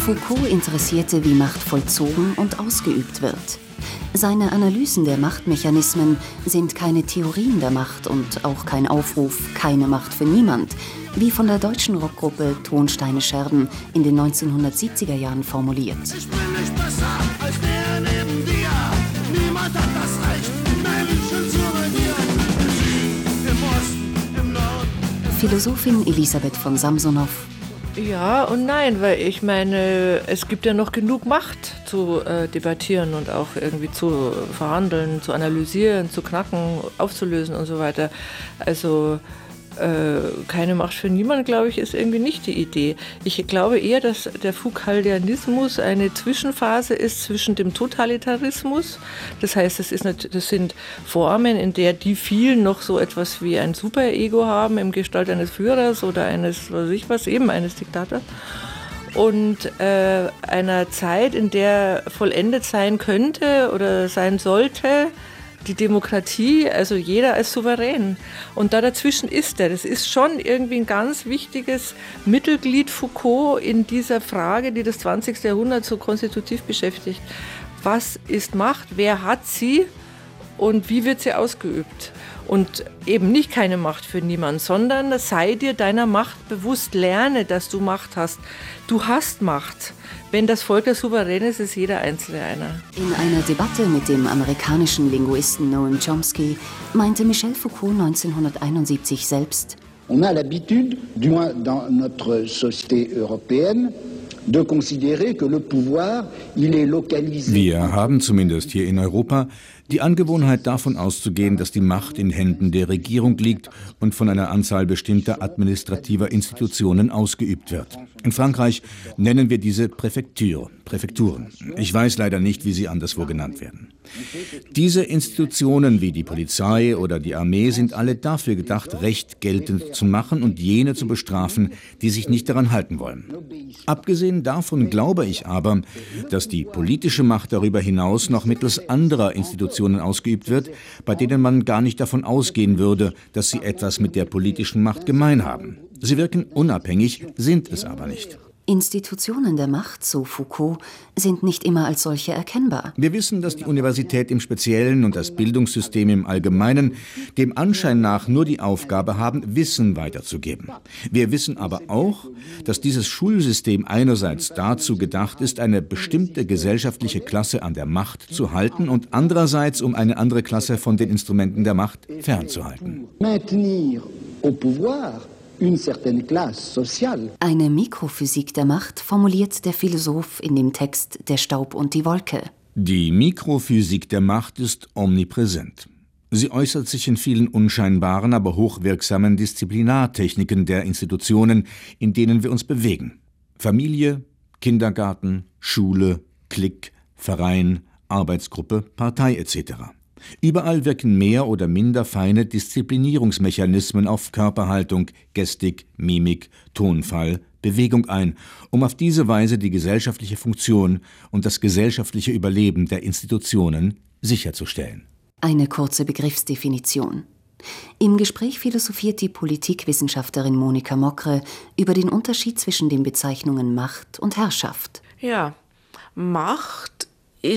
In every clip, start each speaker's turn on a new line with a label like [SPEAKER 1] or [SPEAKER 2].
[SPEAKER 1] Foucault interessierte, wie Macht vollzogen und ausgeübt wird. Seine Analysen der Machtmechanismen sind keine Theorien der Macht und auch kein Aufruf, keine Macht für niemand, wie von der deutschen Rockgruppe Tonsteine Scherben in den 1970er Jahren formuliert.
[SPEAKER 2] Ich bin nicht besser als der neben dir. Niemand hat das Recht, Menschen zu regieren. Im Osten, im Norden.
[SPEAKER 1] Philosophin Elisabeth von Samsonow.
[SPEAKER 3] Ja und nein, weil ich meine, es gibt ja noch genug Macht zu debattieren und auch irgendwie zu verhandeln, zu analysieren, zu knacken, aufzulösen und so weiter. Also keine Macht für niemanden, glaube ich, ist irgendwie nicht die Idee. Ich glaube eher, dass der Foucauldianismus eine Zwischenphase ist zwischen dem Totalitarismus. Das heißt, das sind Formen, in der die vielen noch so etwas wie ein Superego haben, im Gestalt eines Führers oder eines, was weiß ich was, eben eines Diktators. Und einer Zeit, in der vollendet sein könnte oder sein sollte, die Demokratie, also jeder als souverän. Und da dazwischen ist er. Das ist schon irgendwie ein ganz wichtiges Mittelglied Foucault in dieser Frage, die das 20. Jahrhundert so konstitutiv beschäftigt. Was ist Macht? Wer hat sie? Und wie wird sie ausgeübt? Und eben nicht keine Macht für niemanden, sondern sei dir deiner Macht bewusst, lerne, dass du Macht hast. Du hast Macht. Wenn das Volk der Souverän ist, ist jeder Einzelne einer.
[SPEAKER 1] In einer Debatte mit dem amerikanischen Linguisten Noam Chomsky meinte Michel Foucault 1971 selbst:
[SPEAKER 4] On a l'habitude, du moins dans notre société européenne, de considérer que le pouvoir, il est localisé.
[SPEAKER 5] Wir haben zumindest hier in Europa die Angewohnheit, davon auszugehen, dass die Macht in Händen der Regierung liegt und von einer Anzahl bestimmter administrativer Institutionen ausgeübt wird. In Frankreich nennen wir diese Präfekturen. Ich weiß leider nicht, wie sie anderswo genannt werden. Diese Institutionen wie die Polizei oder die Armee sind alle dafür gedacht, Recht geltend zu machen und jene zu bestrafen, die sich nicht daran halten wollen. Abgesehen davon glaube ich aber, dass die politische Macht darüber hinaus noch mittels anderer Institutionen ausgeübt wird, bei denen man gar nicht davon ausgehen würde, dass sie etwas mit der politischen Macht gemein haben. Sie wirken unabhängig, sind es aber nicht.
[SPEAKER 1] Institutionen der Macht, so Foucault, sind nicht immer als solche erkennbar.
[SPEAKER 5] Wir wissen, dass die Universität im Speziellen und das Bildungssystem im Allgemeinen dem Anschein nach nur die Aufgabe haben, Wissen weiterzugeben. Wir wissen aber auch, dass dieses Schulsystem einerseits dazu gedacht ist, eine bestimmte gesellschaftliche Klasse an der Macht zu halten und andererseits, um eine andere Klasse von den Instrumenten der Macht fernzuhalten.
[SPEAKER 4] Maintenir au pouvoir une certaine classe sociale.
[SPEAKER 1] Eine Mikrophysik der Macht formuliert der Philosoph in dem Text Der Staub und die Wolke.
[SPEAKER 5] Die Mikrophysik der Macht ist omnipräsent. Sie äußert sich in vielen unscheinbaren, aber hochwirksamen Disziplinartechniken der Institutionen, in denen wir uns bewegen. Familie, Kindergarten, Schule, Klick, Verein, Arbeitsgruppe, Partei etc. Überall wirken mehr oder minder feine Disziplinierungsmechanismen auf Körperhaltung, Gestik, Mimik, Tonfall, Bewegung ein, um auf diese Weise die gesellschaftliche Funktion und das gesellschaftliche Überleben der Institutionen sicherzustellen.
[SPEAKER 1] Eine kurze Begriffsdefinition. Im Gespräch philosophiert die Politikwissenschaftlerin Monika Mokre über den Unterschied zwischen den Bezeichnungen Macht und Herrschaft.
[SPEAKER 6] Ja, Macht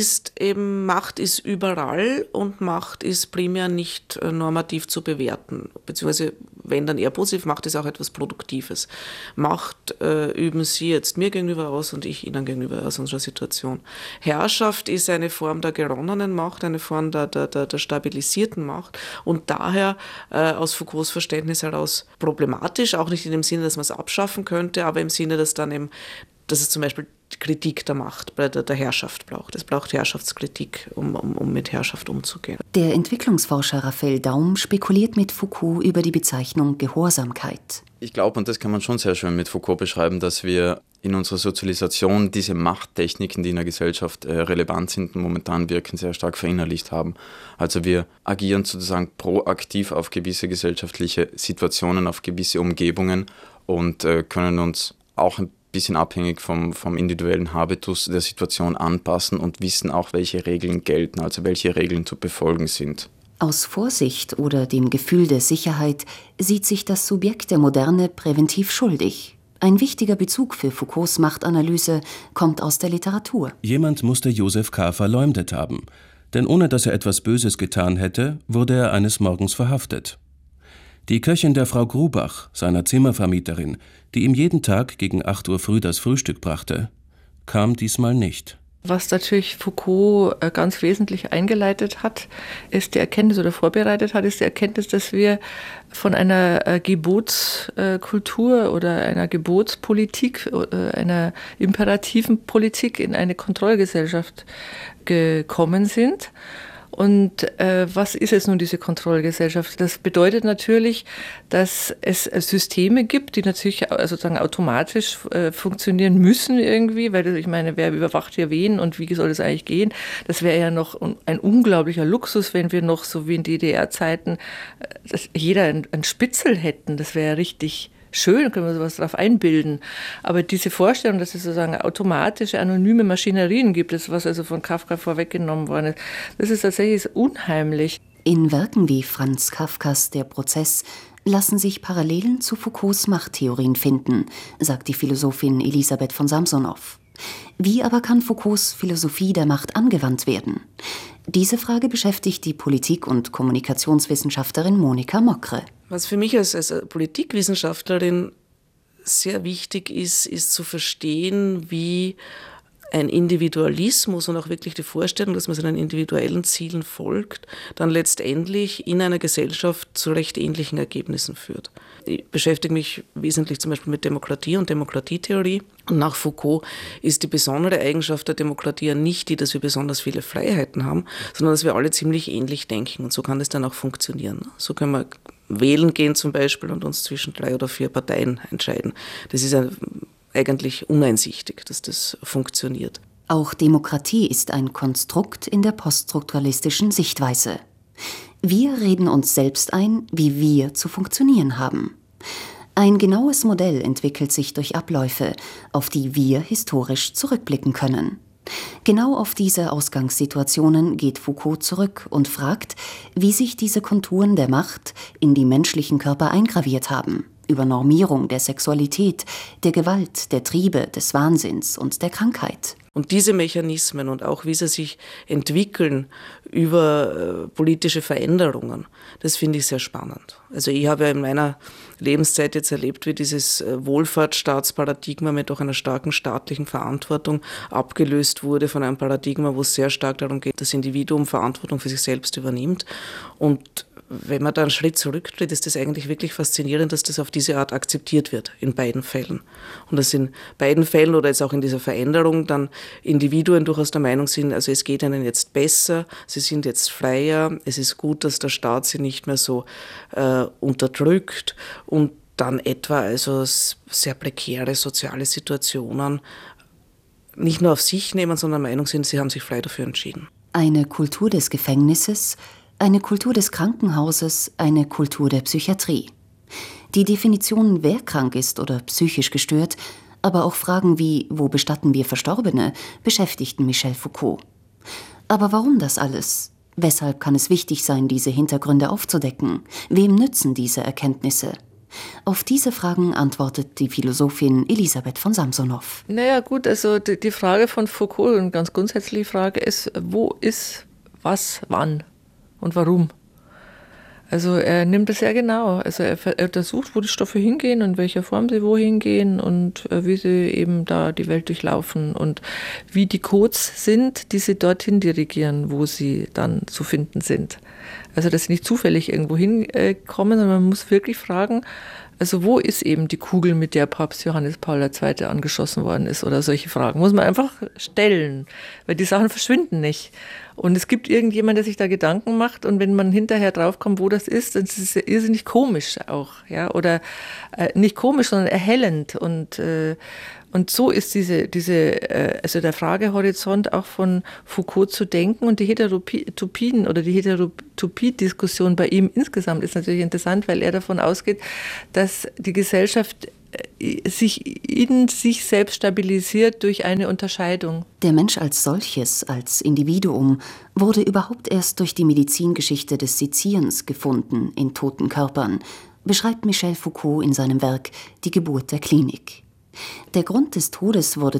[SPEAKER 6] ist überall und Macht ist primär nicht normativ zu bewerten, beziehungsweise wenn dann eher positiv, Macht ist auch etwas Produktives. Macht üben Sie jetzt mir gegenüber aus und ich Ihnen gegenüber aus unserer Situation. Herrschaft ist eine Form der geronnenen Macht, eine Form der stabilisierten Macht und daher aus Foucaults Verständnis heraus problematisch, auch nicht in dem Sinne, dass man es abschaffen könnte, aber im Sinne, dass es zum Beispiel Kritik der Macht, der Herrschaft braucht. Es braucht Herrschaftskritik, um mit Herrschaft umzugehen.
[SPEAKER 1] Der Entwicklungsforscher Raphael Daum spekuliert mit Foucault über die Bezeichnung Gehorsamkeit.
[SPEAKER 7] Ich glaube, und das kann man schon sehr schön mit Foucault beschreiben, dass wir in unserer Sozialisation diese Machttechniken, die in der Gesellschaft relevant sind und momentan wirken, sehr stark verinnerlicht haben. Also wir agieren sozusagen proaktiv auf gewisse gesellschaftliche Situationen, auf gewisse Umgebungen und können uns auch ein bisschen abhängig vom individuellen Habitus der Situation anpassen und wissen auch, welche Regeln gelten, also welche Regeln zu befolgen sind.
[SPEAKER 1] Aus Vorsicht oder dem Gefühl der Sicherheit sieht sich das Subjekt der Moderne präventiv schuldig. Ein wichtiger Bezug für Foucaults Machtanalyse kommt aus der Literatur.
[SPEAKER 8] Jemand musste Joseph K. verleumdet haben, denn ohne dass er etwas Böses getan hätte, wurde er eines Morgens verhaftet. Die Köchin der Frau Grubach, seiner Zimmervermieterin, die ihm jeden Tag gegen 8 Uhr früh das Frühstück brachte, kam diesmal nicht.
[SPEAKER 3] Was natürlich Foucault ganz wesentlich eingeleitet hat, ist die Erkenntnis oder vorbereitet hat, ist die Erkenntnis, dass wir von einer Gebotskultur oder einer Gebotspolitik, einer imperativen Politik in eine Kontrollgesellschaft gekommen sind. Und was ist jetzt nun diese Kontrollgesellschaft? Das bedeutet natürlich, dass es Systeme gibt, die natürlich sozusagen automatisch funktionieren müssen irgendwie, weil ich meine, wer überwacht hier wen und wie soll das eigentlich gehen? Das wäre ja noch ein unglaublicher Luxus, wenn wir noch so wie in DDR-Zeiten jeder ein Spitzel hätten. Das wäre ja richtig schön, können wir sowas drauf einbilden. Aber diese Vorstellung, dass es sozusagen automatische, anonyme Maschinerien gibt, das was also von Kafka vorweggenommen worden ist, das ist tatsächlich unheimlich.
[SPEAKER 1] In Werken wie Franz Kafkas Der Prozess lassen sich Parallelen zu Foucaults Machttheorien finden, sagt die Philosophin Elisabeth von Samsonow. Wie aber kann Foucaults Philosophie der Macht angewandt werden? Diese Frage beschäftigt die Politik- und Kommunikationswissenschaftlerin Monika Mokre.
[SPEAKER 6] Was für mich als Politikwissenschaftlerin sehr wichtig ist zu verstehen, wie ein Individualismus und auch wirklich die Vorstellung, dass man seinen individuellen Zielen folgt, dann letztendlich in einer Gesellschaft zu recht ähnlichen Ergebnissen führt. Ich beschäftige mich wesentlich zum Beispiel mit Demokratie und Demokratietheorie. Und nach Foucault ist die besondere Eigenschaft der Demokratie ja nicht die, dass wir besonders viele Freiheiten haben, sondern dass wir alle ziemlich ähnlich denken. Und so kann es dann auch funktionieren. So können wir wählen gehen zum Beispiel und uns zwischen 3 oder 4 Parteien entscheiden. Das ist eigentlich uneinsichtig, dass das funktioniert.
[SPEAKER 1] Auch Demokratie ist ein Konstrukt in der poststrukturalistischen Sichtweise. Wir reden uns selbst ein, wie wir zu funktionieren haben. Ein genaues Modell entwickelt sich durch Abläufe, auf die wir historisch zurückblicken können. Genau auf diese Ausgangssituationen geht Foucault zurück und fragt, wie sich diese Konturen der Macht in die menschlichen Körper eingraviert haben. Über Normierung der Sexualität, der Gewalt, der Triebe, des Wahnsinns und der Krankheit.
[SPEAKER 6] Und diese Mechanismen und auch wie sie sich entwickeln über politische Veränderungen, das finde ich sehr spannend. Also ich habe ja in meiner Lebenszeit jetzt erlebt, wie dieses Wohlfahrtsstaatsparadigma mit auch einer starken staatlichen Verantwortung abgelöst wurde von einem Paradigma, wo es sehr stark darum geht, dass das Individuum Verantwortung für sich selbst übernimmt. Und wenn man da einen Schritt zurücktritt, ist das eigentlich wirklich faszinierend, dass das auf diese Art akzeptiert wird, in beiden Fällen. Und dass in beiden Fällen oder jetzt auch in dieser Veränderung dann Individuen durchaus der Meinung sind, also es geht ihnen jetzt besser, sie sind jetzt freier, es ist gut, dass der Staat sie nicht mehr so unterdrückt und dann etwa also sehr prekäre soziale Situationen nicht nur auf sich nehmen, sondern der Meinung sind, sie haben sich frei dafür entschieden.
[SPEAKER 1] Eine Kultur des Gefängnisses, eine Kultur des Krankenhauses, eine Kultur der Psychiatrie. Die Definitionen, wer krank ist oder psychisch gestört, aber auch Fragen wie, wo bestatten wir Verstorbene, beschäftigten Michel Foucault. Aber warum das alles? Weshalb kann es wichtig sein, diese Hintergründe aufzudecken? Wem nützen diese Erkenntnisse? Auf diese Fragen antwortet die Philosophin Elisabeth von Samsonow.
[SPEAKER 3] Naja gut, also die Frage von Foucault, eine ganz grundsätzliche Frage ist, wo ist was, wann? Und warum? Also er nimmt es sehr genau. Also er untersucht, wo die Stoffe hingehen und in welcher Form sie wohin gehen und wie sie eben da die Welt durchlaufen und wie die Codes sind, die sie dorthin dirigieren, wo sie dann zu finden sind. Also dass sie nicht zufällig irgendwo hinkommen, sondern man muss wirklich fragen, also wo ist eben die Kugel, mit der Papst Johannes Paul II. Angeschossen worden ist oder solche Fragen. Muss man einfach stellen, weil die Sachen verschwinden nicht. Und es gibt irgendjemand, der sich da Gedanken macht und wenn man hinterher draufkommt, wo das ist, dann ist es ja irrsinnig komisch auch. Ja? Oder nicht komisch, sondern erhellend. Und so ist also der Fragehorizont auch von Foucault zu denken und die Heterotopien oder die Heterotopie-Diskussion bei ihm insgesamt ist natürlich interessant, weil er davon ausgeht, dass die Gesellschaft sich in sich selbst stabilisiert durch eine Unterscheidung.
[SPEAKER 1] Der Mensch als solches, als Individuum, wurde überhaupt erst durch die Medizingeschichte des Sezierens gefunden in toten Körpern, beschreibt Michel Foucault in seinem Werk Die Geburt der Klinik. Der Grund des Todes wurde